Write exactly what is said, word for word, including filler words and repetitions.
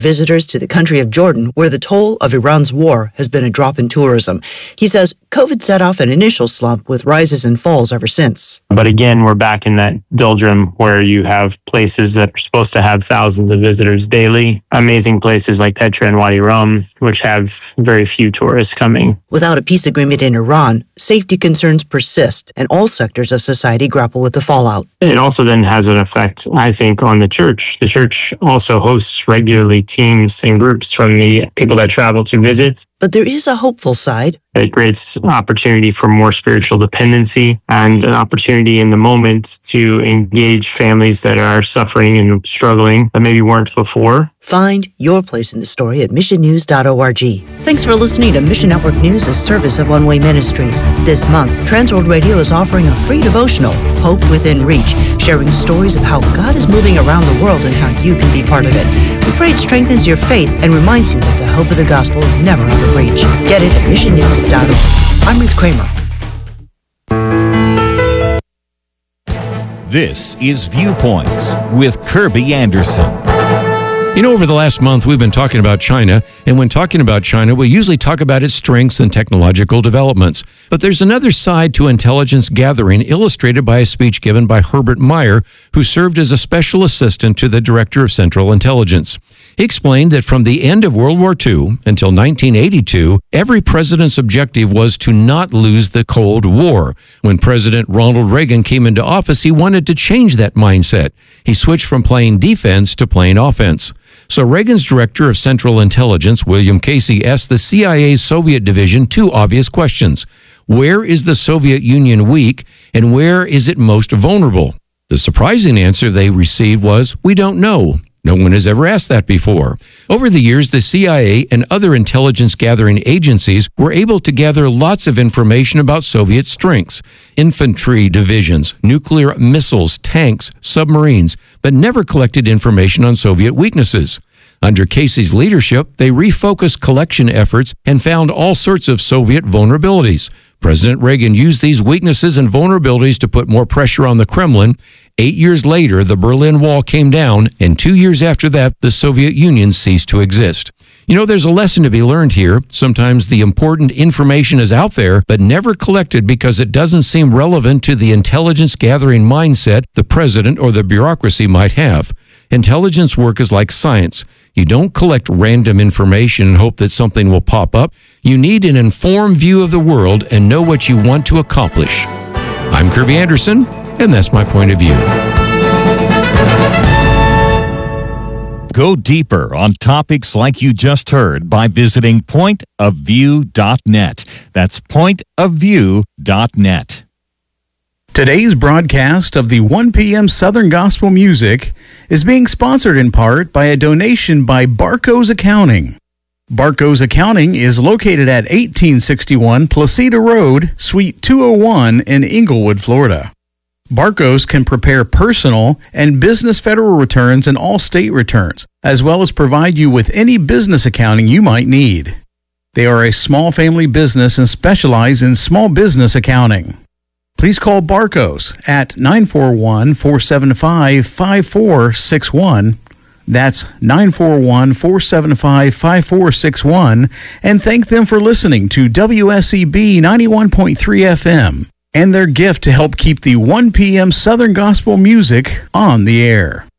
visitors to the country of Jordan, where the toll of Iran's war has been a drop in tourism. He says COVID set off an initial slump with rises and falls ever since. But again, we're back in that doldrum where you have places that are supposed to have thousands of visitors daily. Amazing places like Petra and Wadi Rum, which have very few tourists coming. Without a peace agreement in Iran, safety concerns persist, and all sectors of society grapple with the fallout. It also then has an effect, I think, on the church. The church also hosts regularly teams and groups from the people that travel to visit. But there is a hopeful side. It creates opportunity for more spiritual dependency and an opportunity in the moment to engage families that are suffering and struggling that maybe weren't before. Find your place in the story at mission news dot org. Thanks for listening to Mission Network News, a service of One Way Ministries. This month, Transworld Radio is offering a free devotional, Hope Within Reach, sharing stories of how God is moving around the world and how you can be part of it. We pray it strengthens your faith and reminds you that the hope of the gospel is never out of reach. Get it at mission news dot org. I'm Ruth Kramer. This is Viewpoints with Kirby Anderson. You know, over the last month, we've been talking about China, and when talking about China, we usually talk about its strengths and technological developments. But there's another side to intelligence gathering illustrated by a speech given by Herbert Meyer, who served as a special assistant to the Director of Central Intelligence. He explained that from the end of World War Two until nineteen eighty-two, every president's objective was to not lose the Cold War. When President Ronald Reagan came into office, he wanted to change that mindset. He switched from playing defense to playing offense. So Reagan's Director of Central Intelligence, William Casey, asked the C I A's Soviet division two obvious questions. Where is the Soviet Union weak, and where is it most vulnerable? The surprising answer they received was, we don't know. No one has ever asked that before. Over the years, the C I A and other intelligence gathering agencies were able to gather lots of information about Soviet strengths, infantry divisions, nuclear missiles, tanks, submarines, but never collected information on Soviet weaknesses. Under Casey's leadership, they refocused collection efforts and found all sorts of Soviet vulnerabilities. President Reagan used these weaknesses and vulnerabilities to put more pressure on the Kremlin. Eight years later, the Berlin Wall came down, and two years after that, the Soviet Union ceased to exist. You know, there's a lesson to be learned here. Sometimes the important information is out there, but never collected because it doesn't seem relevant to the intelligence gathering mindset the president or the bureaucracy might have. Intelligence work is like science. You don't collect random information and hope that something will pop up. You need an informed view of the world and know what you want to accomplish. I'm Kirby Anderson, and that's my point of view. Go deeper on topics like you just heard by visiting point of view dot net. That's point of view dot net. Today's broadcast of the one p.m. Southern Gospel Music is being sponsored in part by a donation by Barco's Accounting. Barco's Accounting is located at eighteen sixty-one Placida Road, Suite two oh one in Inglewood, Florida. Barco's can prepare personal and business federal returns and all state returns, as well as provide you with any business accounting you might need. They are a small family business and specialize in small business accounting. Please call Barco's at nine four one, four seven five, five four six one. That's nine four one, four seven five, five four six one. And thank them for listening to W S E B ninety-one point three F M and their gift to help keep the one p.m. Southern Gospel Music on the air.